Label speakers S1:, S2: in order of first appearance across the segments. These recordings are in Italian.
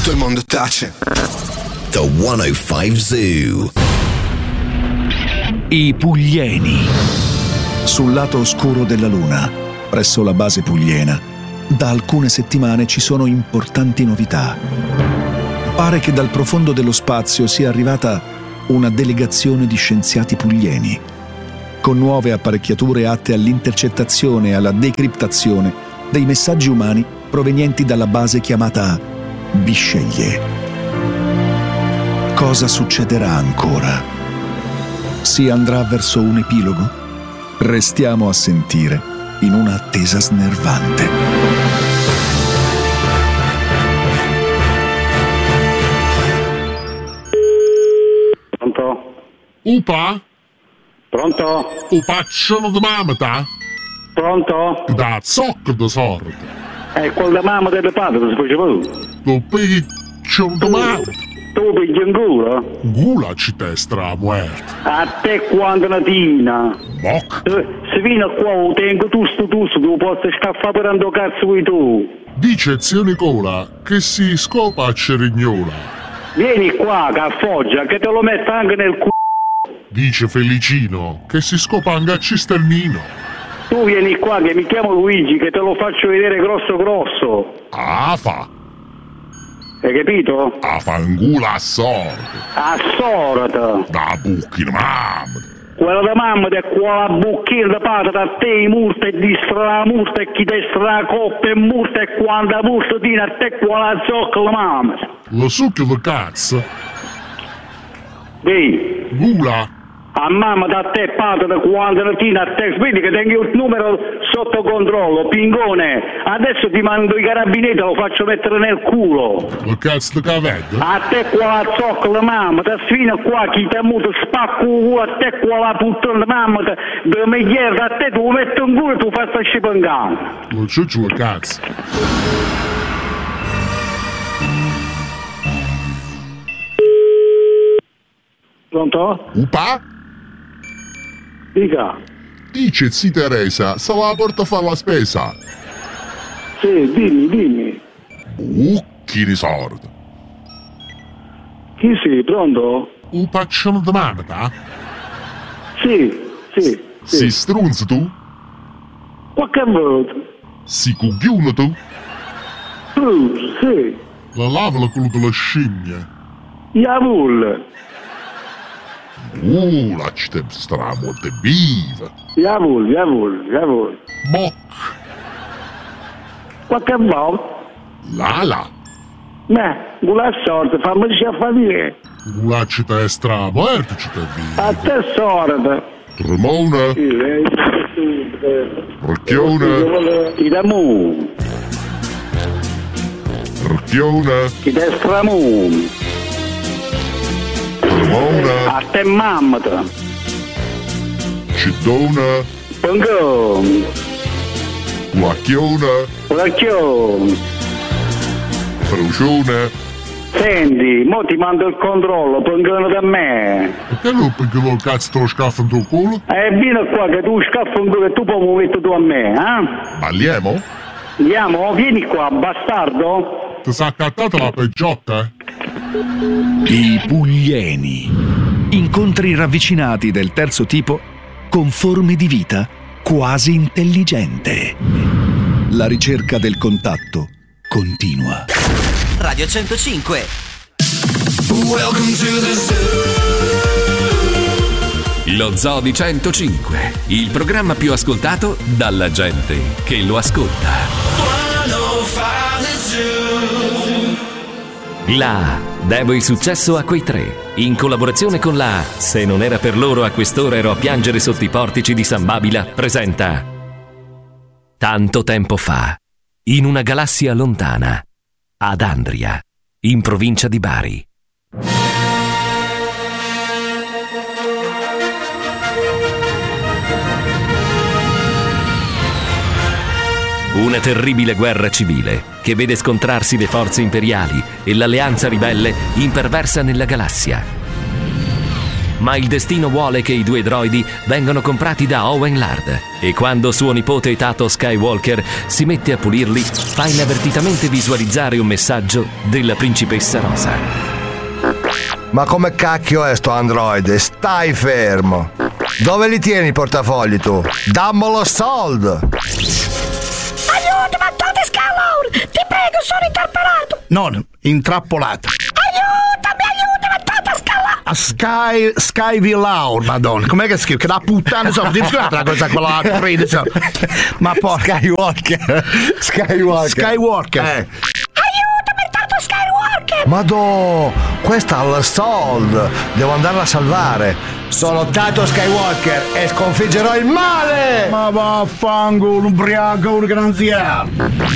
S1: tutto il mondo tace.
S2: The 105 Zoo.
S3: I Puglieni. Sul lato oscuro della luna, presso la base pugliena, da alcune settimane ci sono importanti novità. Pare che dal profondo dello spazio sia arrivata una delegazione di scienziati puglieni, con nuove apparecchiature atte all'intercettazione e alla decriptazione dei messaggi umani provenienti dalla base chiamata Bisceglie. Cosa succederà ancora? Si andrà verso un epilogo? Restiamo a sentire in un'attesa snervante.
S4: Pronto?
S5: Upa?
S4: Pronto?
S5: Upacciano di mamata?
S4: Pronto?
S5: Da zocco di sorte.
S4: Quella da mamma delle patate si faceva tu.
S5: Lo piccio di mamata.
S4: Tu pigli in culo?
S5: Gula ci testra muerta.
S4: A te quando natina.
S5: Moc.
S4: Se viene qua lo tengo tu, tu posso scaffare per andare cazzo vuoi tu.
S5: Dice zio Nicola che si scopa a Cerignola.
S4: Vieni qua, Caffoggia, che te lo metto anche nel culo.
S5: Dice Felicino che si scopa anche a Cisternino.
S4: Tu vieni qua che mi chiamo Luigi, che te lo faccio vedere grosso.
S5: Ah, fa.
S4: Hai capito?
S5: A fangula a sorte.
S4: A sorte.
S5: Da bucchino mamma.
S4: Quella da mamma è quella bucchina di patata a te i murta e distra la murta e chi destra la coppa e murta e quando la murta tina a te quella zoccola mamma.
S5: Lo succhio di cazzo.
S4: Dì.
S5: Gula.
S4: A mamma da te patata quando la tina a te. Vedi che tengo il numero sotto controllo, pingone. Adesso ti mando i carabinieri, lo faccio mettere nel culo.
S5: Lo cazzo di cavedda?
S4: A te quella zoccola mamma, da sfina qua, chi ti ha avuto spacco culo, a te quella puttana mamma, da megliere, a te tu lo metti in culo e tu fai sta scipangana.
S5: Lo ciuccio il cazzo.
S4: Pronto?
S5: Upa?
S4: Dica.
S5: Dice zi Teresa, se la porta a fare la spesa.
S4: Sì, dimmi.
S5: Bucchi di sorte.
S4: Chi sei, pronto?
S5: Un paccione di mamata?
S4: Sì.
S5: Si strunzi tu?
S4: Qualche volta.
S5: Si cucchione tu?
S4: Sì.
S5: La lava quello della scimmia.
S4: Javul.
S5: La città stra molto viva.
S4: Javul.
S5: Moc.
S4: Qualche volta.
S5: Lala.
S4: Con la sorte, fammi sciaffare.
S5: La città è stra morta, città viva.
S4: A te sorte.
S5: Tremona. Rocchiona.
S4: Ti damu.
S5: Rocchiona.
S4: Ti destramu.
S5: Tremona.
S4: A te mamma.
S5: Ciddona.
S4: Pangone.
S5: Guacchiona.
S4: Racchione.
S5: Frucione.
S4: Senti, mo ti mando il controllo, pangone da me.
S5: Perché non perché lo cazzo te lo scaffo in tuo culo?
S4: Vieni qua che tu scaffi un culo e tu poi mi metti tu a me, eh?
S5: Balliamo?
S4: Andiamo, vieni qua, bastardo.
S5: Ti sa accattata la peggiotta?
S3: I Puglieni. Incontri ravvicinati del terzo tipo con forme di vita quasi intelligente. La ricerca del contatto continua.
S6: Radio 105.
S1: Welcome to the zoo.
S7: Lo Zoo di 105, il programma più ascoltato dalla gente che lo ascolta.
S1: 105 The Zoo.
S7: La devo il successo a quei tre, in collaborazione con la Se non era per loro a quest'ora ero a piangere sotto i portici di San Babila, presenta Tanto tempo fa, in una galassia lontana, ad Andria, in provincia di Bari. Una terribile guerra civile che vede scontrarsi le forze imperiali e l'alleanza ribelle imperversa nella galassia. ma il destino vuole che i 2 droidi vengano comprati da Owen Lard e quando suo nipote Tato Skywalker si mette a pulirli, fa inavvertitamente visualizzare un messaggio della principessa Rosa.
S8: Ma come cacchio è sto androide? Stai fermo! Dove li tieni i portafogli tu? Dammelo soldo!
S9: Aiuto, Tata Skywalker! Ti prego, sono interpellato!
S10: Non, intrappolato.
S9: Aiutami, Tata Skywalker!
S10: Sky Villaur, madonna, com'è che scrive? Che da puttana, insomma, devi scrivere la cosa quella ride, insomma. Ma porca Skywalker.
S8: Madò, questa ha il soldo, devo andarla a salvare. Sono Tato Skywalker e sconfiggerò il male.
S10: Ma vaffanculo, ubriaco, organizzato.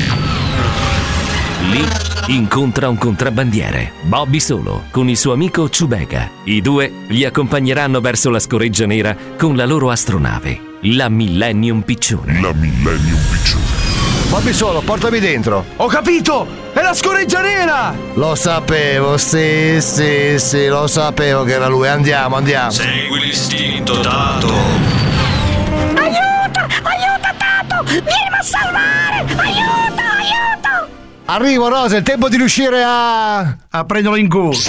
S7: Lì incontra un contrabbandiere, Bobby Solo, con il suo amico Chewbacca. I 2 li accompagneranno verso la scoreggia nera con la loro astronave, la Millennium Piccione.
S8: Bobby Solo, portami dentro.
S10: Ho capito! È la scoreggia nera!
S8: Lo sapevo, sì, lo sapevo che era lui. Andiamo.
S1: Segui l'istinto, Tato.
S9: Aiuto, Tato! Vieni a salvare! Aiuto!
S8: Arrivo, Rosa, è il tempo di riuscire a
S10: prenderlo in culo.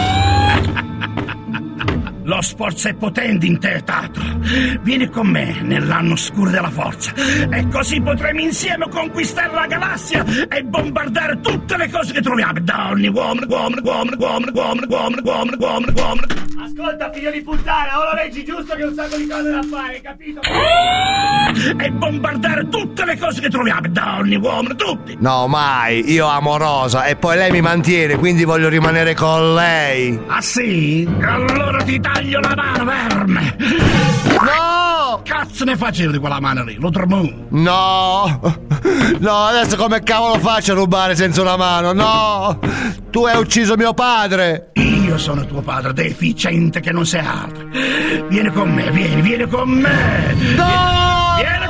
S10: Lo sforzo è potente in te, Tato. Vieni con me nell'anno oscuro della forza e così potremo insieme conquistare la galassia e bombardare tutte le cose che troviamo. Donne, uomini. Ascolta, figlio di puttana, ora leggi giusto che ho un sacco di cose da fare, capito? E bombardare tutte le cose che troviamo. Donne, uomini, tutti.
S8: No, mai. Io amo Rosa e poi lei mi mantiene, quindi voglio rimanere con lei.
S10: Ah sì? Allora ti taglio la mano, verme!
S8: No!
S10: Cazzo ne facevo di quella mano lì? Lo tremò?
S8: No, adesso come cavolo faccio a rubare senza una mano? No! Tu hai ucciso mio padre!
S10: Io sono tuo padre, deficiente che non sei altro. Vieni con me, vieni con me!
S8: No!
S10: Vieni